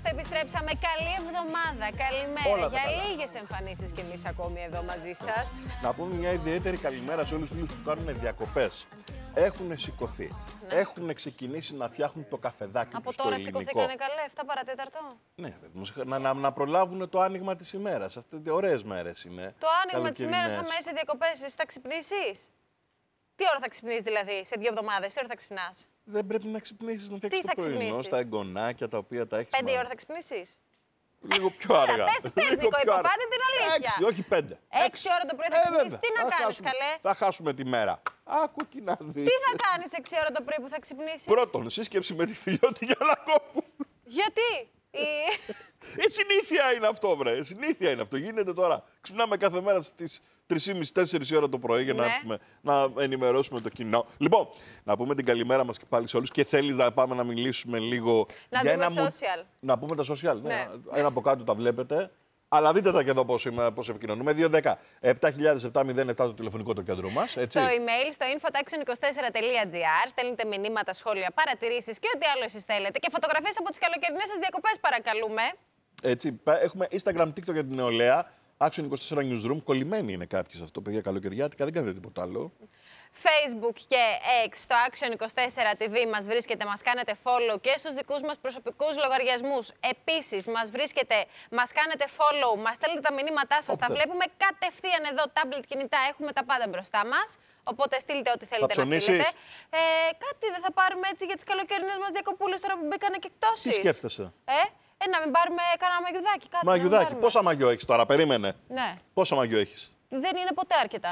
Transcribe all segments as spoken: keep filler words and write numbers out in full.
επιστρέψαμε. Καλή εβδομάδα, καλημέρα. Όλα Για καλά. λίγες εμφανίσεις κι εμείς ακόμη εδώ μαζί σας. Να πούμε μια ιδιαίτερη καλημέρα σε όλους τους φίλους που κάνουν διακοπές. Έχουν σηκωθεί. Ναι. Έχουν ξεκινήσει να φτιάχνουν το καφεδάκι Από τους στο τώρα ελληνικό. σηκωθήκανε καλέ, εφτά παρατέταρτο. Ναι, βέβαια, να, να, να προλάβουν το άνοιγμα της ημέρας. Αυτές οι ωραίες μέρες είναι. Το άνοιγμα της ημέρας, άμα είσαι διακοπές, εσύ θα ξυπνήσεις. Τι ώρα θα ξυπνήσεις δηλαδή, σε δύο εβδομάδες, τι ώρα θα ξυπνάς? Δεν πρέπει να ξυπνήσεις να φτιάξεις Τι το θα πρωινό, ξυπνήσεις? στα εγγονάκια τα οποία τα έχεις. Πέντε η μάθει. ώρα θα ξυπνήσεις. Λίγο πιο αργά. Έλα, πες, πες, Λίγο Νικό, πιο αργά. υποβάτε την αλήθεια. Έξι, όχι πέντε. Έξι ώρα το πρωί θα Ε, ξυπνήσεις. βέβαια. Τι να Θα κάνεις, χάσουμε- καλέ? Θα χάσουμε τη μέρα. Άκου και να δεις. Τι θα κάνεις έξι ώρα το πρωί που θα ξυπνήσεις? Πρώτον, σύσκεψη με τη Φιλιώτη Γιαννακόπουλου. Γιατί? Η... Ε, συνήθεια είναι αυτό, βρε. Συνήθεια είναι αυτό. Γίνεται τώρα. Ξυπνάμε κάθε μέρα στις τρεις και μισή τέσσερις η ώρα το πρωί για να, Ναι. έρθουμε, να ενημερώσουμε το κοινό. Λοιπόν, να πούμε την καλημέρα μας και πάλι σε όλους. Και θέλεις να πάμε να μιλήσουμε λίγο Να για δούμε ένα. μου- social. Να πούμε τα social. Ναι. Ναι. Ένα από κάτω τα βλέπετε. Αλλά δείτε τα και εδώ πώς, είμαι, πώς επικοινωνούμε. δύο δέκα επτά χιλιάδες επτακόσια επτά το τηλεφωνικό το κέντρο μας. Έτσι. Στο email, στο info action είκοσι τέσσερα τελεία τζι άρ, στέλνετε μηνύματα, σχόλια, παρατηρήσεις και ό,τι άλλο εσείς θέλετε. Και φωτογραφίες από τις καλοκαιρινές σας διακοπές, παρακαλούμε. Έτσι, πα- έχουμε Instagram, TikTok για την νεολαία. Action είκοσι τέσσερα Newsroom. Κολλημένοι είναι κάποιοι σε αυτό, παιδιά, καλοκαιριάτικα. Δεν κάνετε τίποτα άλλο. Facebook και X, στο Action είκοσι τέσσερα τι βι μας βρίσκεται, μας κάνετε follow και στους δικούς μας προσωπικούς λογαριασμούς. Επίσης, μας βρίσκεται, μας κάνετε follow, μας στέλνετε τα μηνύματά σας, τα Όποτε. βλέπουμε κατευθείαν εδώ, tablet, κινητά, έχουμε τα πάντα μπροστά μας. Οπότε στείλτε ό,τι θέλετε να ψωνίσεις? στείλετε. Ε, κάτι δεν θα πάρουμε έτσι για τις καλοκαιρινές μας διακοπούλες τώρα που μπήκανε και εκτόσεις. Τι σκέφτεσαι? Ε, ε, να μην πάρουμε κανένα μαγιουδάκι, κάτι. να μην Μαγιουδάκι. πάρουμε. Πόσα μαγιό έχεις τώρα, περίμενε. Ναι. Πόσα μαγιό έχεις? Δεν είναι ποτέ αρκετά.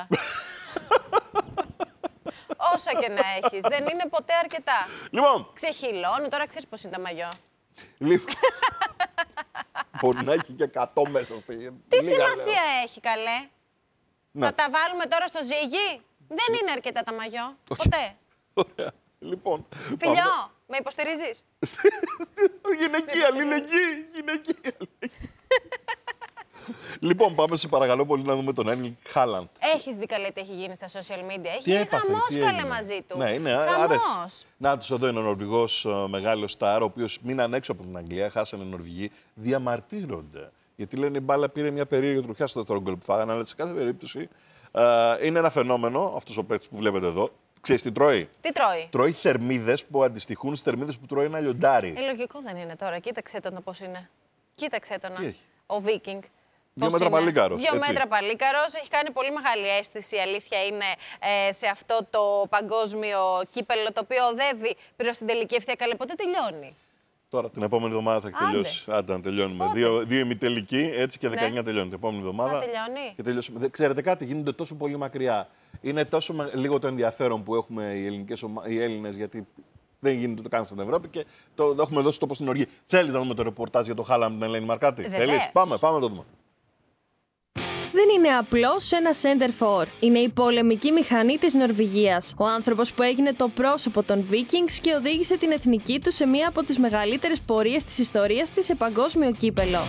Όσα και να έχεις, δεν είναι ποτέ αρκετά. Λοιπόν, Ξεχυλώνουν, τώρα ξέρεις πώς είναι τα μαγιό. λοιπόν. Μπορεί να έχει και εκατό μέσα στη. Τι λίγα σημασία λέω. έχει, καλέ. Ναι. Θα τα βάλουμε τώρα στο ζύγι. Δεν είναι αρκετά τα μαγιό. Ποτέ. Ωραία. Λοιπόν. Φιλιό, με υποστηρίζεις? πάμε- Γυναικεία, αλληλεγγύη. Γυναικεία. αλληλεγγύη. Λοιπόν, πάμε σε παρακαλώ πολύ να δούμε τον Έρλινγκ Χάλαντ. Έχεις δει καλέ τι έχει γίνει στα social media. Έχει Τι γίνει έπαθε, χαμός τι καλέ έγινε? μαζί του. Ναι, είναι Χαμός. άρεσε. Να τους εδώ είναι ο Νορβηγός ε, μεγάλος στάρ, ο οποίος μείναν έξω από την Αγγλία, χάσανε οι Νορβηγοί, διαμαρτύρονται. Γιατί λένε η μπάλα πήρε μια περίεργη τροχιά στο δεύτερο γκολ που φάγανε, αλλά σε κάθε περίπτωση ε, είναι ένα φαινόμενο, αυτός ο παίκτης που βλέπετε εδώ. Ξέρεις τι τρώει? Τι τρώει? Τρώει θερμίδες που αντιστοιχούν στις θερμίδες που τρώει ένα λιοντάρι. Ε, λογικό δεν είναι τώρα. Κοίταξε τον πώς είναι. Κοίταξε τον. Τι έχει? Ο Βίκινγκ. Δύο Πώς μέτρα είναι. παλίκαρος, Δύο έτσι. μέτρα παλίκαρος. Έχει κάνει πολύ μεγάλη αίσθηση, η αλήθεια είναι, ε, σε αυτό το παγκόσμιο κύπελλο το οποίο οδεύει προς την τελική ευθεία. Καλέ, πότε τελειώνει? Τώρα την επόμενη εβδομάδα θα έχει Άντε. τελειώσει. Άντε να τελειώνουμε. Πότε? Δύο, δύο ημιτελικοί, έτσι και Ναι. δεκαεννιά τελειώνει την επόμενη εβδομάδα. Θα τελειώνει. Και τελειώσουμε. Δεν- Ξέρετε κάτι, γίνονται τόσο πολύ μακριά. Είναι τόσο με- λίγο το ενδιαφέρον που έχουμε οι, ελληνικές ομα... οι Έλληνες, γιατί δεν γίνεται το καν στην Ευρώπη και το, το έχουμε δώσει τόπο στην οργή. Θέλεις να δούμε το ρεπορτάζ για το Χάλαντ με την Ελένη Μαρκάτη? Βεβαίως. Θέλεις? Πάμε, πάμε να το δούμε. Δεν είναι απλώς ένα center for. Είναι η πολεμική μηχανή της Νορβηγίας. Ο άνθρωπος που έγινε το πρόσωπο των Vikings και οδήγησε την εθνική του σε μία από τις μεγαλύτερες πορείες της ιστορίας της σε παγκόσμιο κύπελλο.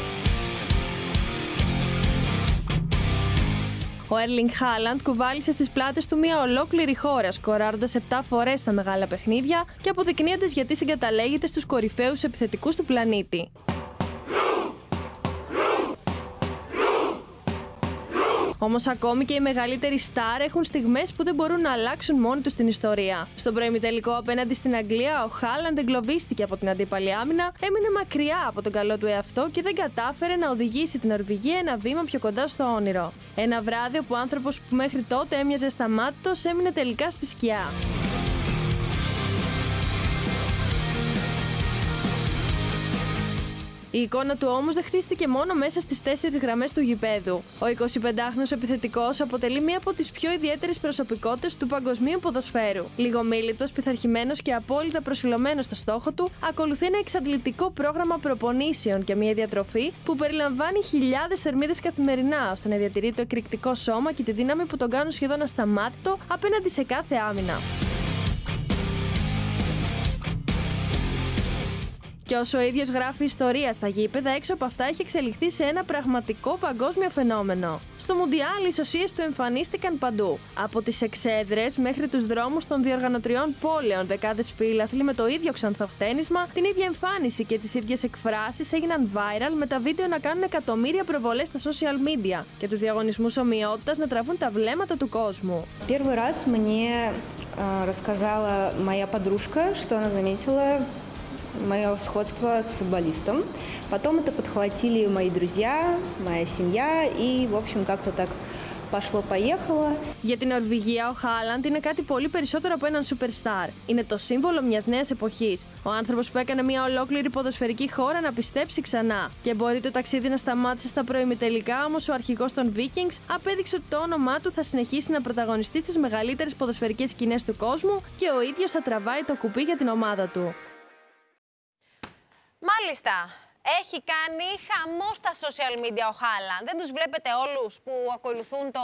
Ο Έρλινγκ Χάλαντ κουβάλισε στις πλάτες του μια ολόκληρη χώρα, σκοράροντας επτά φορές στα μεγάλα παιχνίδια και αποδεικνύοντας γιατί συγκαταλέγεται στους κορυφαίους επιθετικούς του πλανήτη. Όμως ακόμη και οι μεγαλύτεροι στάρ έχουν στιγμές που δεν μπορούν να αλλάξουν μόνοι τους την ιστορία. Στον προημιτελικό απέναντι στην Αγγλία, ο Χάλαντ εγκλωβίστηκε από την αντίπαλη άμυνα, έμεινε μακριά από τον καλό του εαυτό και δεν κατάφερε να οδηγήσει την Νορβηγία ένα βήμα πιο κοντά στο όνειρο. Ένα βράδυ όπου ο άνθρωπος που μέχρι τότε έμοιαζε σταμάτητος έμεινε τελικά στη σκιά. Η εικόνα του όμως δεν χτίστηκε μόνο μέσα στις τέσσερις γραμμές του γηπέδου. Ο εικοσιπεντάχρονος επιθετικός αποτελεί μία από τις πιο ιδιαίτερες προσωπικότητες του παγκοσμίου ποδοσφαίρου. Λιγομίλητος, πειθαρχημένος και απόλυτα προσιλωμένος στο στόχο του, ακολουθεί ένα εξαντλητικό πρόγραμμα προπονήσεων και μία διατροφή που περιλαμβάνει χιλιάδες θερμίδες καθημερινά, ώστε να διατηρεί το εκρηκτικό σώμα και τη δύναμη που τον κάνουν σχεδόν ασταμάτητο απέναντι σε κάθε άμυνα. Και όσο ο ίδιος γράφει ιστορία στα γήπεδα, έξω από αυτά έχει εξελιχθεί σε ένα πραγματικό παγκόσμιο φαινόμενο. Στο Μουντιάλ, οι σωσίες του εμφανίστηκαν παντού. Από τις εξέδρες μέχρι τους δρόμους των διοργανωτριών πόλεων, δεκάδες φίλαθλοι με το ίδιο ξανθοχτένισμα, την ίδια εμφάνιση και τις ίδιες εκφράσεις έγιναν viral, με τα βίντεο να κάνουν εκατομμύρια προβολές στα social media και τους διαγωνισμούς ομοιότητας να τραβούν τα βλέμματα του κόσμου. Первый раз мне рассказала моя подружка, что она заметила мое сходство с футболистом. Потом это подхватили мои друзья, моя семья, и, в общем, как-то так пошло-поехало. Για την Νορβηγία, ο Χάλαντ είναι κάτι πολύ περισσότερο από έναν superstar. Είναι το σύμβολο μιας νέας εποχής. Ο άνθρωπος που έκανε μια ολόκληρη ποδοσφαιρική χώρα να πιστέψει ξανά. Και μπορεί το ταξίδι να σταμάτησε στα προημιτελικά, όμως ο αρχηγός των Vikings απέδειξε ότι το όνομά του θα συνεχίσει να πρωταγωνιστεί στις μεγαλύτερες ποδοσφαιρικές σκηνές του κόσμου και ο ίδιος θα τραβάει το κουπί για την ομάδα του. Μάλιστα. Έχει κάνει χαμό στα social media ο Χάλαντ. Δεν τους βλέπετε όλους που ακολουθούν το,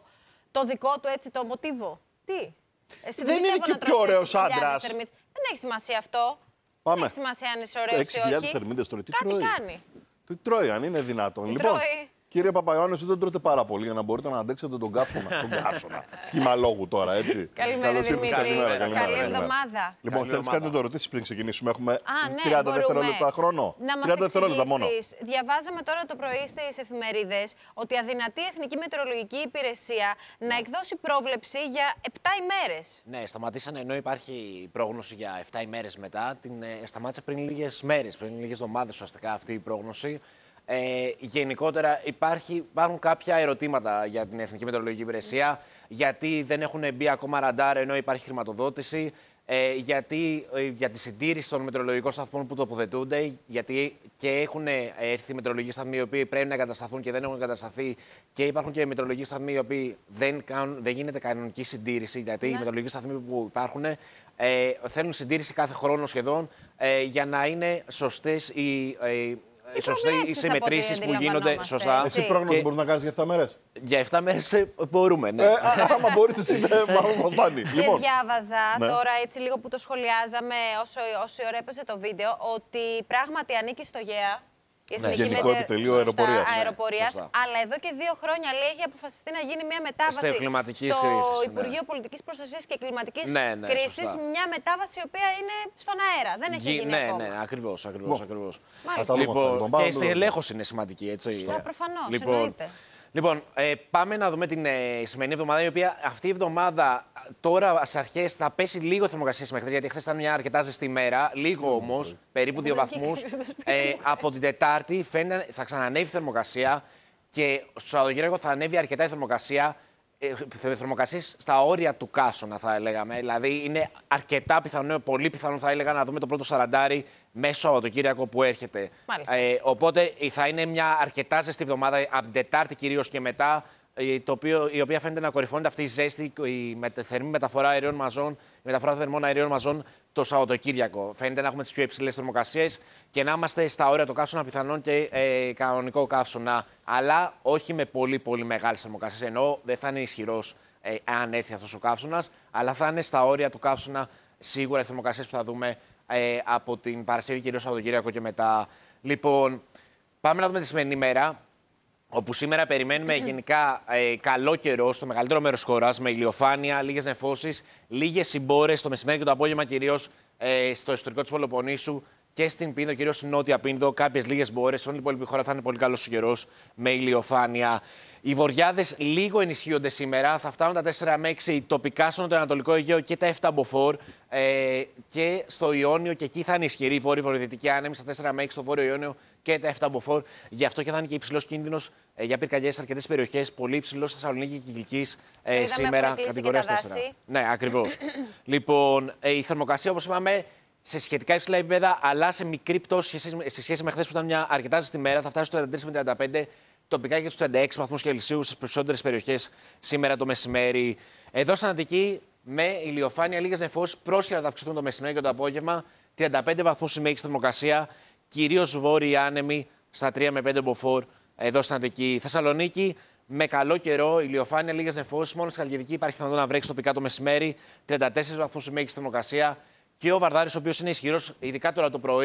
το δικό του έτσι το μοτίβο. Τι. Εσύ δεν είναι και πιο ωραίος άντρας. Δεν έχει σημασία αυτό. Πάμε. Δεν έχει σημασία αν είσαι ωραίος ή όχι. έξι χιλιάδες θερμίδες τώρα. Τι Κάτι τρώει. κάνει. Τι τρώει, αν είναι δυνατόν. Τι Λοιπόν, τρώει. κύριε Παπαϊωάννη, εσείς δεν τρώτε πάρα πολύ για να μπορείτε να αντέξετε τον καύσωνα. τον καύσωνα. Σχημαλόγου τώρα, έτσι. Καλημέρα, Καλώς ήρθες. Δημήτρη. Καλημέρα, καλημέρα, Καλή καλημέρα. εβδομάδα. Λοιπόν, Καλή θέλεις εβδομάδα. κάτι να το ρωτήσεις πριν ξεκινήσουμε. Έχουμε Α, ναι, τριάντα μπορούμε. δευτερόλεπτα χρόνο. Να μας τριάντα δευτερόλεπτα μόνο. εξηγήσεις. Διαβάζαμε τώρα το πρωί στις εφημερίδες ότι αδυνατεί η Εθνική Μετεωρολογική Υπηρεσία να εκδώσει πρόβλεψη για επτά ημέρες. Ναι, σταματήσανε ενώ υπάρχει πρόγνωση για επτά ημέρες μετά. Την ε, σταμάτησε πριν λίγες μέρες, πριν λίγες εβδομάδες ουσιαστικά αυτή η πρόγνωση. Ε, γενικότερα υπάρχει, υπάρχουν κάποια ερωτήματα για την Εθνική Μετεωρολογική Υπηρεσία, γιατί δεν έχουν μπει ακόμα ραντάρ ενώ υπάρχει χρηματοδότηση, ε, γιατί ε, για τη συντήρηση των μετεωρολογικών σταθμών που τοποθετούνται, γιατί και έχουν έρθει μετεωρολογικοί σταθμοί οι οποίοι πρέπει να εγκατασταθούν και δεν έχουν εγκατασταθεί, και υπάρχουν και μετεωρολογικοί σταθμοί οι οποίοι δεν, κάνουν, δεν γίνεται κανονική συντήρηση, γιατί ναι. οι μετεωρολογικοί σταθμοί που υπάρχουν ε, θέλουν συντήρηση κάθε χρόνο σχεδόν ε, για να είναι σωστές οι. Ε, Σωστά οι συμμετρήσεις που γίνονται σωστά. Εσύ πρόγνωση και... μπορείς να κάνεις για επτά μέρες. Για επτά μέρες μπορούμε, ναι. Ε, άμα μπορείς εσύ, μας φτάνει. Και Λοιπόν. διάβαζα ναι. τώρα έτσι λίγο που το σχολιάζαμε όσο, όσο ώρα έπαιζε το βίντεο, ότι πράγματι ανήκει στο ΓΕΑ. Ναι, Γενικό Επιτελείο Αεροπορίας. Αεροπορίας ναι, αλλά εδώ και δύο χρόνια λέει έχει αποφασιστεί να γίνει μια μετάβαση στο Υπουργείο ναι. Πολιτικής Προστασίας και Κλιματικής ναι, ναι, Κρίσης. Μια μετάβαση η οποία είναι στον αέρα. Δεν έχει γίνει ναι, ακόμα. Ναι, ναι, ακριβώς, ακριβώς, ακριβώς. Λοιπόν, και η στελέχωση είναι σημαντική, έτσι. Σωστά, προφανώς, λοιπόν, εννοείται. Λοιπόν, ε, πάμε να δούμε την ε, σημερινή εβδομάδα, η οποία αυτή η εβδομάδα τώρα στις αρχές θα πέσει λίγο θερμοκρασία μέχρι, γιατί χθες ήταν μια αρκετά ζεστή ημέρα, λίγο όμως, περίπου δύο βαθμούς. Ε, από την Τετάρτη φαίνεται θα ξανανεύει η θερμοκρασία και στο Σαββατοκύριακο θα ανέβει αρκετά η θερμοκρασία. Θερμοκρασίες στα όρια του καύσωνα, θα λέγαμε. Δηλαδή, είναι αρκετά πιθανό, πολύ πιθανό, θα έλεγα, να δούμε το πρώτο σαραντάρι μέσω Σαββατοκύριακο που έρχεται. Ε, οπότε θα είναι μια αρκετά ζεστή εβδομάδα, από την Τετάρτη κυρίως και μετά, το οποίο, η οποία φαίνεται να κορυφώνεται αυτή η ζέστη, η θερμή μεταφορά αερίων μαζών, η μεταφορά θερμών αερίων μαζών το Σαββατοκύριακο. Φαίνεται να έχουμε τις πιο υψηλές θερμοκρασίες και να είμαστε στα όρια του καύσωνα, πιθανόν και ε, κανονικό καύσωνα, αλλά όχι με πολύ πολύ μεγάλες θερμοκρασίες. Ενώ δεν θα είναι ισχυρός ε, αν έρθει αυτός ο καύσωνας, αλλά θα είναι στα όρια του καύσωνα σίγουρα οι θερμοκρασίες που θα δούμε ε, από την Παρασκευή, κυρίως Σαββατοκύριακο και μετά. Λοιπόν, πάμε να δούμε τη σημερινή μέρα, όπου σήμερα περιμένουμε γενικά ε, καλό καιρό στο μεγαλύτερο μέρος της χώρας, με ηλιοφάνεια, λίγες νεφώσεις, λίγες συμπόρες το μεσημέρι και το απόγευμα, κυρίως ε, στο εσωτερικό της Πελοποννήσου και στην Πίνδο, κυρίως στην Νότια Πίνδο, κάποιες λίγες μπόρες. Σε όλη την υπόλοιπη χώρα θα είναι πολύ καλός ο καιρός με ηλιοφάνεια. Οι βοριάδες λίγο ενισχύονται σήμερα. Θα φτάνουν τα τέσσερα με έξι τοπικά στο νοτιοανατολικό Αιγαίο και τα επτά μποφόρ. Ε, και στο Ιόνιο, και εκεί θα είναι ισχυρή βόρειο-βορειοδυτική άνεμη, στα τέσσερα με έξι στο βόρειο Ιόνιο και τα επτά μποφόρ. Γι' αυτό και θα είναι και υψηλός κίνδυνος ε, για πυρκαγιές σε αρκετές περιοχές. Πολύ υψηλός στη Θεσσαλονίκη και Κιλκής ε, σήμερα, κατηγορία τέσσερα. Ναι, ακριβώς. Λοιπόν, ε, η θερμοκρασία, όπως είπαμε, σε σχετικά υψηλά επίπεδα, αλλά σε μικρή πτώση σε σχέση με χθες που ήταν μια αρκετά ζεστή μέρα. Θα φτάσει στους τριάντα τρία με τριάντα πέντε, τοπικά και στους τριάντα έξι βαθμούς Κελσίου στις περισσότερες περιοχές σήμερα το μεσημέρι. Εδώ στην Αττική, με ηλιοφάνεια, λίγες νεφώσεις, πρόσχερα θα αυξηθούν το μεσημέρι και το απόγευμα. τριάντα πέντε βαθμούς η μέγιστη θερμοκρασία, κυρίως βόρειοι άνεμοι στα τρία με πέντε μποφόρ εδώ στην Αττική. Θεσσαλονίκη, με καλό καιρό, ηλιοφάνεια, λίγες νεφώσεις. Μόνο στη Χαλκιδική υπάρχει πιθανότητα να βρέξει τοπικά το μεσημέρι. τριάντα τέσσερις βαθμούς η μέγιστη θερμοκρασία. Και ο Βαρδάρης, ο οποίος είναι ισχυρός, ειδικά τώρα το πρωί,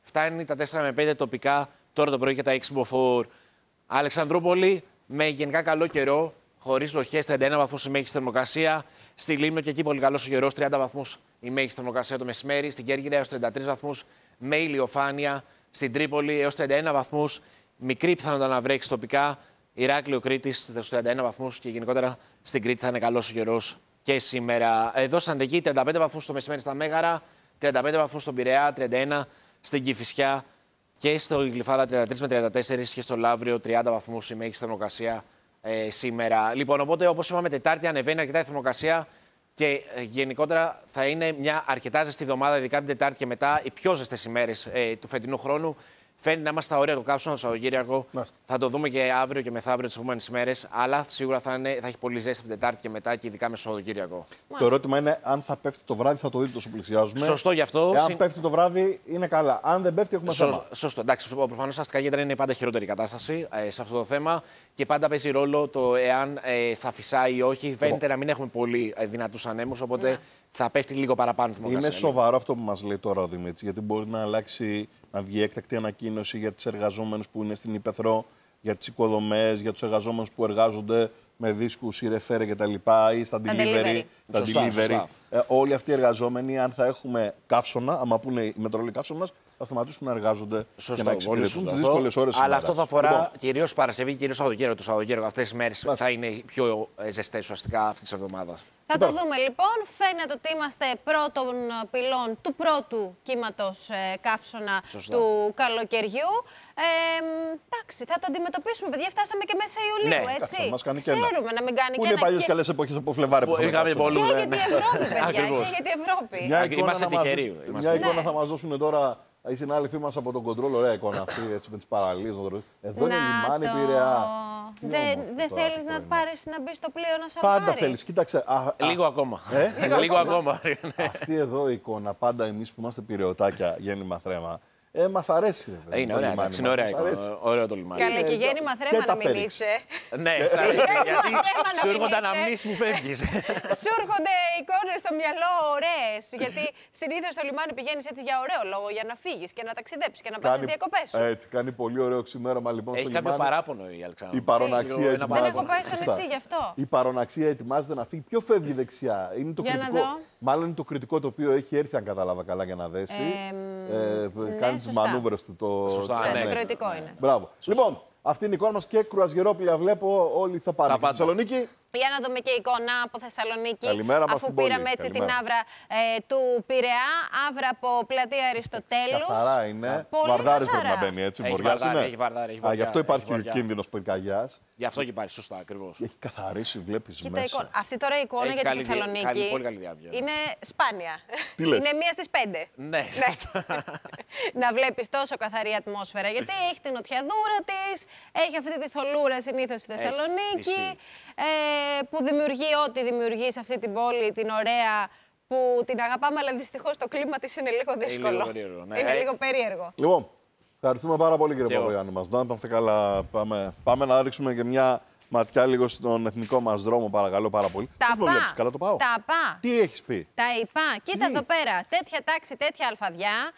φτάνει τα τέσσερα με πέντε τοπικά τώρα το πρωί και τα έξι μποφόρ. Αλεξανδρούπολη με γενικά καλό καιρό, χωρίς βροχές, τριάντα ένα βαθμούς η μέγιστη θερμοκρασία. Στη Λίμνο και εκεί πολύ καλός ο καιρός, τριάντα βαθμούς η μέγιστη θερμοκρασία το μεσημέρι. Στην Κέρκυρα έως τριάντα τρεις βαθμούς, με ηλιοφάνεια. Στην Τρίπολη έως τριάντα ένα βαθμούς, μικρή πιθανότητα να βρέξει τοπικά. Ηράκλειο, Κρήτης στους τριάντα ένα βαθμούς και γενικότερα στην Κρήτη θα είναι καλός ο καιρός και σήμερα. Εδώ στην Αντική, τριάντα πέντε βαθμούς το μεσημέρι στα Μέγαρα, τριάντα πέντε βαθμούς στον Πειραιά, τριάντα ένα στην Κηφισιά και στο Γλυφάδα τριάντα τρεις με τριάντα τέσσερα και στο Λαύριο τριάντα βαθμούς η μέγιστη θερμοκρασία ε, σήμερα. Λοιπόν, οπότε όπως είπαμε, Τετάρτη ανεβαίνει αρκετά η θερμοκρασία και ε, γενικότερα θα είναι μια αρκετά ζεστή εβδομάδα, ειδικά την Τετάρτη και μετά, οι πιο ζεστές ημέρες ε, του φετινού χρόνου. Φαίνεται να είμαστε στα ωραία του κάψωνα το Σαββατοκύριακο. Θα το δούμε και αύριο και μεθαύριο τις επόμενες ημέρες. Αλλά σίγουρα θα, είναι, θα έχει πολύ ζέστη από την Τετάρτη και μετά και ειδικά με Σαββατοκύριακο. Το ερώτημα είναι αν θα πέφτει το βράδυ, θα το δείτε όσο πλησιάζουμε. Σωστό γι' αυτό. Εάν πέφτει το βράδυ, είναι καλά. Αν δεν πέφτει, έχουμε θέμα. Σωστό. Εντάξει, προφανώς στα αστικά κέντρα είναι πάντα χειρότερη κατάσταση ε, σε αυτό το θέμα και πάντα παίζει ρόλο το εάν ε, θα φυσάει ή όχι. Φαίνεται να μην έχουμε πολύ ε, δυνατούς ανέμους, οπότε ναι. θα πέφτει λίγο παραπάνω η θερμοκρασία. Είναι σοβαρό αυτό που μας λέει τώρα ο Δημήτρης, γιατί μπορεί να αλλάξει, να βγει έκτακτη ανακοίνωση για τους εργαζόμενους που είναι στην Ήπεθρο, για τις οικοδομές, για τους εργαζόμενους που εργάζονται με δίσκους ή ρεφέρε κτλ. Ή στα delivery. Τα σωστά, delivery. σωστά. Ε, όλοι αυτοί οι εργαζόμενοι, αν θα έχουμε καύσωνα, άμα πούνε οι μετρολόγοι καύσωνας, θα σταματήσουν να εργάζονται σωστό, και να εξυπηρετούν τις δύσκολες ώρες. Αλλά αυτό θα αφορά λοιπόν, κυρίως Παρασκευή και κυρίως Σαββατοκύριακο. Το Σαββατοκύριακο αυτές τις μέρες θα είναι οι πιο ζεστές ουσιαστικά αυτής της εβδομάδας. Θα το δούμε λοιπόν. Φαίνεται ότι είμαστε πρώτων πυλών του πρώτου κύματος ε, καύσωνα Σωστά. του καλοκαιριού. Ε, εντάξει, θα το αντιμετωπίσουμε, παιδιά. Φτάσαμε και μέσα Ιουλίου, Ναι, έτσι. μας κάνει και Ξέρουμε ένα. να μην κάνει Πού και είναι οι ένα. παλιές Και... καλές εποχές από Φλεβάρι που είχαμε πολλούς. Και για ναι. την Ευρώπη, παιδιά. Ακριβώς. Και για την Ευρώπη. Μια εικόνα, Είμαστε θα μας, τυχεροί. μια Είμαστε. εικόνα Ναι. θα μας δώσουν τώρα οι συνάδελφοί μας από τον κοντρόλ. Ωραία εικόνα αυτή, έτσι, με τις παραλίες. Εδώ είναι λιμάνι Πειραιά. Δεν δε θέλεις να πάρεις να μπει στο πλοίο να σαρφάρεις? Πάντα θέλεις. Κοίταξε. α, α, Λίγο ακόμα. Ε? Λίγο ακόμα. Αυτή εδώ η εικόνα, πάντα εμείς που είμαστε πυρεωτάκια γέννημα θρέμα, ε, μας αρέσει. Ρε, Ε, είναι το ωραία, λιμάνι εντάξει, είναι μας. ωραία Μας εικόνα. αρέσει. Ωραίο το λιμάνι. Καλά, και Είναι γέννημα και θρέμα τα να μην πέριξ. είσαι. Ναι, σ' αρέσει, γιατί Θρέμα να σου μην έρχονται είσαι. αναμνήσεις μου φεύγεις. Σου έρχονται εικόνες στο μυαλό ωραίες. Γιατί συνήθως στο λιμάνι πηγαίνεις έτσι για ωραίο λόγο, για να φύγεις και να ταξιδέψεις και να πας στις διακοπές σου. Έτσι, κάνει πολύ ωραίο ξημέρωμα λοιπόν Έχει στο κάποιο λιμάνι. παράπονο η Αλεξάνδρα. Η παροναξία Ένα Δεν ετοιμάζεται. έχω πάει στο Σωστά. νησί γι' αυτό. Η παροναξία ετοιμάζεται να φύγει. Ποιο φεύγει δεξιά? Είναι το Για να κριτικό. δω. Μάλλον είναι το κριτικό το οποίο έχει έρθει, αν κατάλαβα καλά, για να δέσει. Ε, ε, ναι, κάνει τις σωστά. μανούβρες του. Το... Σωστά, Ναι, ναι. το κριτικό είναι. Μπράβο. Λοιπόν, αυτή είναι η εικόνα μας και κρουαζιερόπλια βλέπω όλοι θα πάνε. Τα Στη πάντα. Θεσσαλονίκη. Για να δούμε και εικόνα από Θεσσαλονίκη. Καλημέρα μας αφού στην πόλη. πήραμε έτσι Καλημέρα. την άβρα ε, του Πειραιά, άβρα από πλατεία Αριστοτέλους. Καθαρά είναι. Πολύ Βαρδάρης καθαρά. πρέπει να μπαίνει έτσι. Έχει Βοριάς βαρδάρι, είναι. έχει βαρδάρι, έχει Α, γι' αυτό βοριά, υπάρχει έχει βοριά. κίνδυνος πυρκαγιάς. Γι' αυτό και υπάρχει, σωστά, ακριβώς. Έχει καθαρίσει, βλέπεις Κοίτα, μέσα. εικόνα. Αυτή τώρα η εικόνα Έχει για τη καλή δια- Θεσσαλονίκη καλή- πολύ καλή διάβια, ναι. είναι σπάνια. Τι λες? Είναι μία στις πέντε. Ναι, σωστά. Να βλέπεις τόσο καθαρή ατμόσφαιρα. Γιατί έχει την νοτιαδούρα της, έχει αυτή τη θολούρα συνήθως στη Θεσσαλονίκη, ισχύει. ε, που δημιουργεί ό,τι δημιουργεί σε αυτή την πόλη, την ωραία, που την αγαπάμε, αλλά δυστυχώς το κλίμα της είναι λίγο δύσκολο. λίγο περίεργο, ναι. Είναι Ε, λίγο περίεργο. Λοιπόν, ευχαριστούμε πάρα πολύ κύριε Και εγώ. Παπαγιάννη μας. Να είμαστε καλά. Πάμε, πάμε να ρίξουμε και μια ματιά λίγο στον εθνικό μας δρόμο, παρακαλώ πάρα πολύ. Τα Πώς με πά. βλέπεις, καλά το πάω? Τα πά. Τι έχεις πει? Τα είπα. Κοίτα Τι? εδώ πέρα. Τέτοια τάξη, τέτοια αλφαδιά.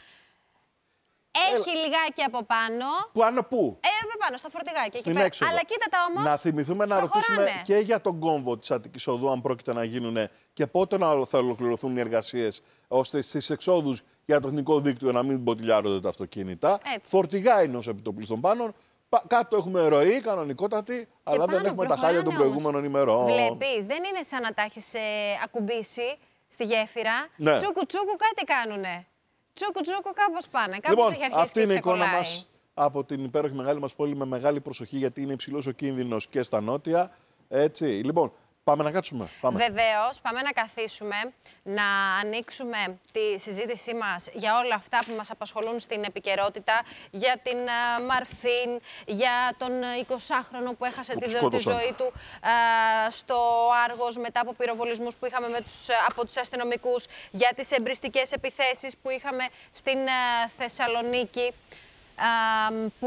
Έχει λιγάκι από πάνω. Πάνω πού? Ε, από πάνω, στο φορτηγάκι. εκεί Στην πέρα. έξοδο. Αλλά κοίτα τα όμως. Να θυμηθούμε να προχωράνε. ρωτήσουμε και για τον κόμβο της Αττικής Οδού, αν πρόκειται να γίνουν και πότε να θα ολοκληρωθούν οι εργασίες, ώστε στις εξόδους για το εθνικό δίκτυο να μην μποτιλιάρονται τα αυτοκίνητα. Έτσι. Φορτηγά είναι ως επιτοπλίστων πάνω. Πα- Κάτω έχουμε ροή κανονικότατη, αλλά δεν πάνω έχουμε τα χάλια των προχωράνε προηγούμενων ημερών. Βλέπεις, δεν είναι σαν να τα έχεις ε, ακουμπήσει στη γέφυρα. Ναι. Τσούκου τσούκου κάτι κάνουνε. Τσούκου τσούκου κάπως πάνε. Κάπως Λοιπόν, έχει αρχίσει αυτή και είναι η εικόνα ξεκολλάει. μας από την υπέροχη μεγάλη μας πόλη με μεγάλη προσοχή, γιατί είναι υψηλός ο κίνδυνος και στα νότια. Έτσι. Λοιπόν, πάμε να κάτσουμε. Πάμε. Βεβαίως, πάμε να καθίσουμε, να ανοίξουμε τη συζήτησή μας για όλα αυτά που μας απασχολούν στην επικαιρότητα, για την uh, Μαρφίν, για τον εικοσάχρονο που έχασε Που τη, τους ζω- τη σκότωσαν. ζωή του α, στο Άργος μετά από πυροβολισμούς που είχαμε με τους, από τους αστυνομικούς, για τις εμπριστικές επιθέσεις που είχαμε στην α, Θεσσαλονίκη, α, που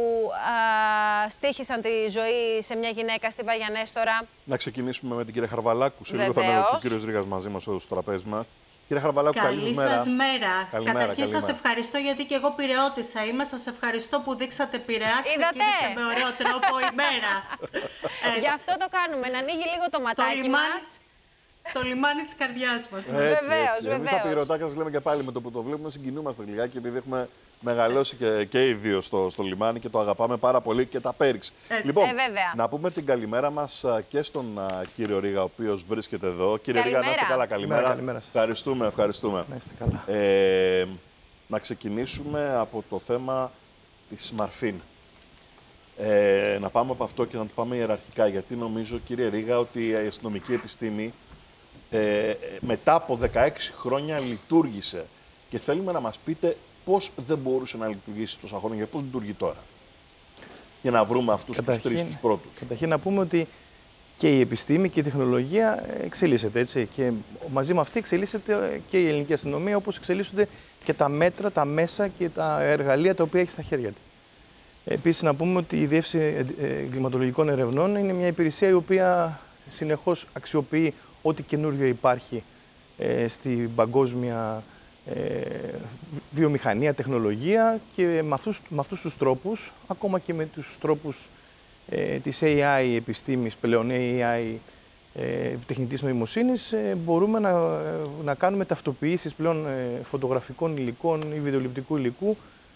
α, στοίχησαν τη ζωή σε μια γυναίκα στη Βαγιανέστορα. Να ξεκινήσουμε με την κυρία Χαρβαλάκου. Σε λίγο θα είναι Βεβαίως. ο κύριος Ρήγας μαζί μας εδώ στο τραπέζι μας. Κύριε Χαρβαλάκου, καλή σας μέρα. Καλημέρα, Καταρχήν καλημέρα. σας ευχαριστώ γιατί και εγώ πειραώτησα είμαι. Σας ευχαριστώ που δείξατε Πειραιά. Ξεκίνησε με ωραίο τρόπο η μέρα. Γι' αυτό το κάνουμε, να ανοίγει λίγο το ματάκι το λιμάνι, μας. Το λιμάνι της καρδιάς μας. Βεβαίως, Εμείς τα βεβαίως. πυρωτάκια σας λέμε και πάλι με το που το βλέπουμε, συγκινούμαστε λιγάκι, επειδή έχουμε μεγαλώσει και, και οι δύο στο, στο λιμάνι και το αγαπάμε πάρα πολύ και τα πέριξ. Λοιπόν, Ε, βέβαια. να πούμε την καλημέρα μας α, και στον α, κύριο Ρίγα, ο οποίος βρίσκεται εδώ. Κύριε Ρίγα, να είστε καλά, καλημέρα. Καλημέρα σας. Ευχαριστούμε, ευχαριστούμε. Να είστε καλά. Ε, να ξεκινήσουμε από το θέμα της Μαρφίν. Ε, να πάμε από αυτό και να το πάμε ιεραρχικά, γιατί νομίζω, κύριε Ρίγα, ότι η αστυνομική επιστήμη ε, μετά από δεκαέξι χρόνια λειτουργήσε και θέλουμε να μας πείτε πώς δεν μπορούσε να λειτουργήσει τόσα χρόνια και πώς λειτουργεί τώρα. Για να βρούμε αυτούς Καταρχήν, τους τρεις τους πρώτους. Καταρχήν να πούμε ότι και η επιστήμη και η τεχνολογία εξελίσσεται, έτσι. Και μαζί με αυτή εξελίσσεται και η ελληνική αστυνομία, όπως εξελίσσονται και τα μέτρα, τα μέσα και τα εργαλεία τα οποία έχει στα χέρια της. Επίσης, να πούμε ότι η Διεύθυνση Εγκληματολογικών Ερευνών είναι μια υπηρεσία η οποία συνεχώς αξιοποιεί ό,τι καινούριο υπάρχει ε, στην παγκόσμια ε, βιομηχανία, τεχνολογία και με αυτούς, με αυτούς τους τρόπους, ακόμα και με τους τρόπους ε, της έι άι επιστήμης, πλέον έι άι ε, τεχνητής νοημοσύνης, ε, μπορούμε να, να κάνουμε ταυτοποιήσεις πλέον ε, φωτογραφικών υλικών ή βιντεοληπτικού υλικού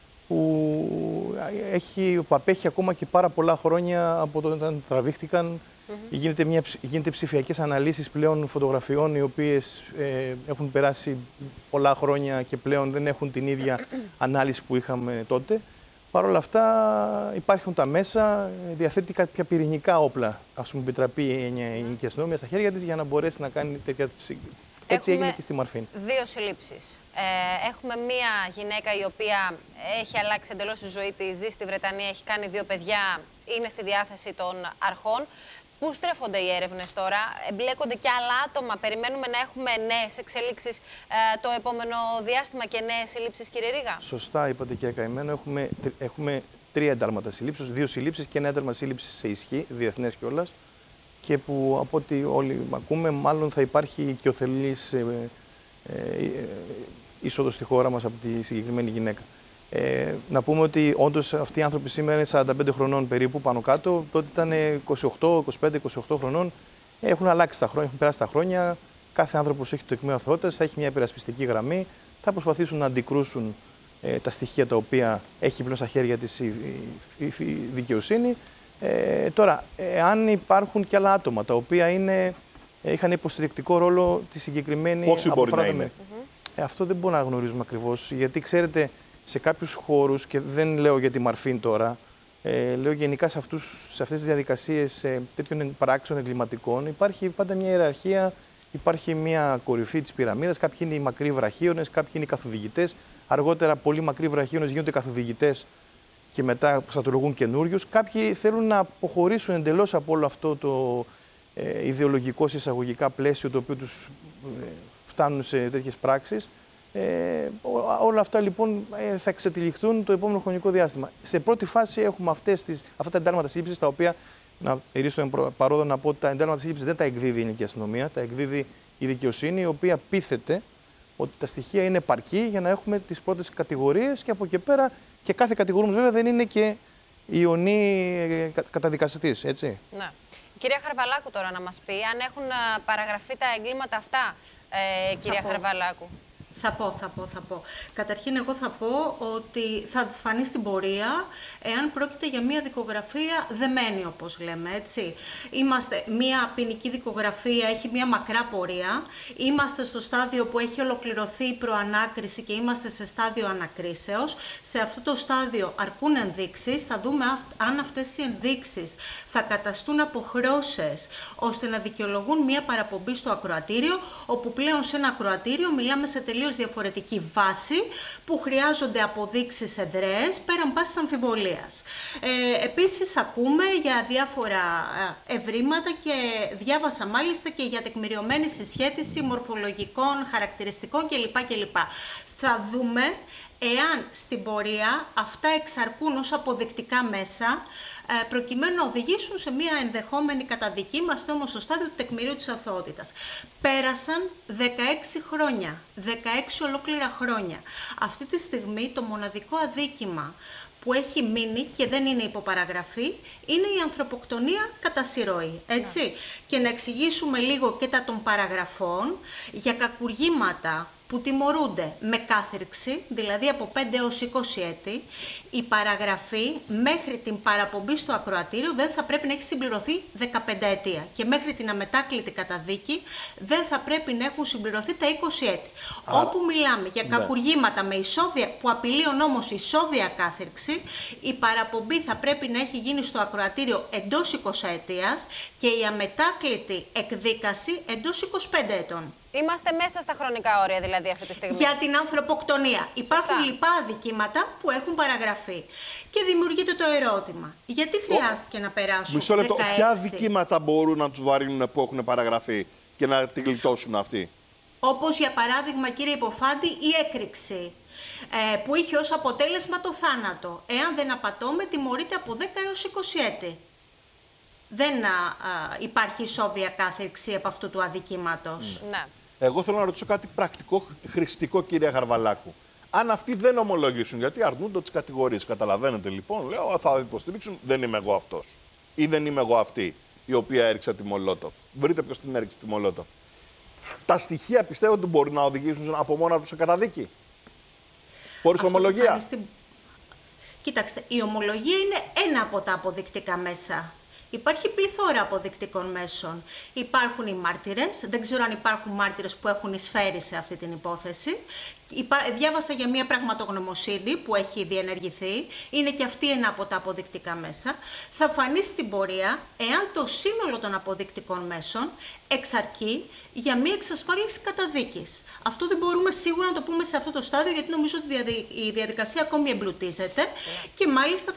που, έχει, που απέχει ακόμα και πάρα πολλά χρόνια από το όταν τραβήχτηκαν. Mm-hmm. Γίνεται, μια, γίνεται ψηφιακές αναλύσεις πλέον φωτογραφιών οι οποίες ε, έχουν περάσει πολλά χρόνια και πλέον δεν έχουν την ίδια ανάλυση που είχαμε τότε. Παρ' όλα αυτά υπάρχουν τα μέσα, διαθέτει κάποια πυρηνικά όπλα, ας πούμε, επιτραπεί η ελληνική αστυνομία στα χέρια της για να μπορέσει να κάνει τέτοια. Έτσι έγινε και στη Μαρφίν. Δύο συλλήψεις. Ε, έχουμε μία γυναίκα η οποία έχει αλλάξει εντελώς τη ζωή της, ζει στη Βρετανία, έχει κάνει δύο παιδιά, είναι στη διάθεση των αρχών. Πού στρέφονται οι έρευνες τώρα, εμπλέκονται και άλλα άτομα, περιμένουμε να έχουμε νέες εξελίξεις ε, το επόμενο διάστημα και νέες συλλήψεις, κύριε Ρίγα. Σωστά είπατε, κύριε Καημένο, έχουμε, έχουμε τρία εντάλματα συλλήψεις, δύο συλλήψεις και ένα ένταλμα σύλληψης σε ισχύ, διεθνές κιόλας. Και που από ό,τι όλοι ακούμε, μάλλον θα υπάρχει και οθελής ε, ε, ε, είσοδος στη χώρα μας από τη συγκεκριμένη γυναίκα. Ε, να πούμε ότι όντως αυτοί οι άνθρωποι σήμερα είναι σαράντα πέντε χρονών περίπου, πάνω κάτω. Τότε ήταν είκοσι οκτώ, είκοσι πέντε, είκοσι οκτώ χρονών. Έχουν αλλάξει τα χρόνια, έχουν περάσει τα χρόνια. Κάθε άνθρωπος έχει το τεκμήριο αθωότητας, θα έχει μια υπερασπιστική γραμμή. Θα προσπαθήσουν να αντικρούσουν ε, τα στοιχεία τα οποία έχει πλέον στα χέρια της η, η, η, η δικαιοσύνη. Ε, τώρα, ε, αν υπάρχουν και άλλα άτομα τα οποία είναι, ε, είχαν υποστηρικτικό ρόλο τη συγκεκριμένη. Πόσοι μπορεί να είναι. Ε, αυτό δεν μπορούμε να γνωρίζουμε ακριβώς. Γιατί ξέρετε, σε κάποιους χώρους, και δεν λέω για τη Μαρφίν τώρα, ε, λέω γενικά σε, αυτούς, σε αυτές τις διαδικασίες ε, τέτοιων πράξεων εγκληματικών, υπάρχει πάντα μια ιεραρχία, υπάρχει μια κορυφή της πυραμίδας. Κάποιοι είναι οι μακροί βραχίονες, κάποιοι είναι οι καθοδηγητές. Αργότερα, πολλοί μακροί βραχίονες γίνονται καθοδηγητές και μετά στρατολογούν καινούριους. Κάποιοι θέλουν να αποχωρήσουν εντελώς από όλο αυτό το ε, ιδεολογικό εισαγωγικά πλαίσιο το οποίο τους ε, φτάνουν σε τέτοιες πράξεις. Ε, όλα αυτά λοιπόν ε, θα εξετυλιχθούν το επόμενο χρονικό διάστημα. Σε πρώτη φάση έχουμε αυτές τις, αυτά τα εντάλματα σύλληψης, τα οποία, να ερίστο παρόδο να πω ότι τα εντάλματα σύλληψης δεν τα εκδίδει η ελληνική αστυνομία, τα εκδίδει η δικαιοσύνη, η οποία πείθεται ότι τα στοιχεία είναι επαρκή για να έχουμε τις πρώτες κατηγορίες και από εκεί πέρα και κάθε κατηγορούμενος βέβαια δεν είναι και ιονή καταδικαστής, έτσι. Ναι. Κυρία Χαρβαλάκου τώρα να μας πει αν έχουν παραγραφεί τα εγκλήματα αυτά, ε, κυρία Χαρβαλάκου. Θα πω, θα πω, θα πω. Καταρχήν, εγώ θα πω ότι θα φανεί στην πορεία εάν πρόκειται για μια δικογραφία δεμένη, όπως λέμε, έτσι. Είμαστε, μια ποινική δικογραφία έχει μια μακρά πορεία. Είμαστε στο στάδιο που έχει ολοκληρωθεί η προανάκριση και είμαστε σε στάδιο ανακρίσεως. Σε αυτό το στάδιο αρκούν ενδείξεις. Θα δούμε αν αυτές οι ενδείξεις θα καταστούν αποχρώσεις ώστε να δικαιολογούν μια παραπομπή στο ακροατήριο, όπου πλέον σε ένα ακροατήριο μιλάμε σε τελείως διαφορετική βάση που χρειάζονται αποδείξεις εδραίες πέραν πάσης αμφιβολίας. Ε, επίσης ακούμε για διάφορα ευρήματα και διάβασα μάλιστα και για τεκμηριωμένη συσχέτιση μορφολογικών χαρακτηριστικών κλπ. κλπ. Θα δούμε εάν στην πορεία αυτά εξαρκούν ως αποδεικτικά μέσα, προκειμένου να οδηγήσουν σε μια ενδεχόμενη καταδική. Είμαστε όμως στο στάδιο του τεκμηρίου της αθωότητας. Πέρασαν δεκαέξι χρόνια, δεκαέξι ολόκληρα χρόνια. Αυτή τη στιγμή το μοναδικό αδίκημα που έχει μείνει και δεν είναι υποπαραγραφή είναι η ανθρωποκτονία κατά συρροή, έτσι. Yeah. Και να εξηγήσουμε λίγο και τα των παραγραφών για κακουργήματα που τιμωρούνται με κάθυρξη, δηλαδή από πέντε έως είκοσι έτη, η παραγραφή μέχρι την παραπομπή στο ακροατήριο δεν θα πρέπει να έχει συμπληρωθεί δεκαπέντε ετία και μέχρι την αμετάκλητη καταδίκη δεν θα πρέπει να έχουν συμπληρωθεί τα είκοσι έτη. Α, όπου μιλάμε για κακουργήματα ναι. με ισόβια, που απειλεί ο νόμος ισόβια κάθυρξη, η παραπομπή θα πρέπει να έχει γίνει στο ακροατήριο εντός εικοσαετίας και η αμετάκλητη εκδίκαση εντός είκοσι πέντε ετών. Είμαστε μέσα στα χρονικά όρια δηλαδή αυτή τη στιγμή. Για την ανθρωποκτονία. Υπάρχουν λοιπά αδικήματα που έχουν παραγραφεί. Και δημιουργείται το ερώτημα. Γιατί χρειάστηκε Ο... να περάσουν Μισό λεπτό. δεκαέξι... Ποια αδικήματα μπορούν να τους βαρύνουν που έχουν παραγραφεί και να τη γλιτώσουν αυτοί? Όπως για παράδειγμα, κύριε Υποφάντη, η έκρηξη. Ε, που είχε ως αποτέλεσμα το θάνατο. Εάν δεν απατώμε, τιμωρείται από δέκα έως είκοσι έτη. Δεν α, α, υπάρχει ισόβια κάθυρξη από αυτού του αδικήματος. Ναι. Εγώ θέλω να ρωτήσω κάτι πρακτικό, χρηστικό, κυρία Χαρβαλάκου. Αν αυτοί δεν ομολογήσουν, γιατί αρνούνται τις κατηγορίες. Καταλαβαίνετε λοιπόν, λέω, θα υποστηρίξουν, δεν είμαι εγώ αυτός. Ή δεν είμαι εγώ αυτή η οποία έριξε τη Μολότοφ. Βρείτε ποιος την έριξε τη Μολότοφ. Τα στοιχεία πιστεύω ότι μπορεί να οδηγήσουν από μόνα τους σε καταδίκη. Χωρίς ομολογία. Στην... Κοίταξτε, η ομολογία είναι ένα από τα αποδεικτικά μέσα. Υπάρχει πληθώρα αποδεικτικών μέσων. Υπάρχουν οι μάρτυρες, δεν ξέρω αν υπάρχουν μάρτυρες που έχουν εισφέρει σε αυτή την υπόθεση. Διάβασα για μια πραγματογνωμοσύνη που έχει διενεργηθεί, είναι και αυτή ένα από τα αποδεικτικά μέσα. Θα φανεί στην πορεία εάν το σύνολο των αποδεικτικών μέσων εξαρκεί για μια εξασφάλιση καταδίκης. Αυτό δεν μπορούμε σίγουρα να το πούμε σε αυτό το στάδιο, γιατί νομίζω ότι η διαδικασία ακόμη εμπλουτίζεται και μάλιστα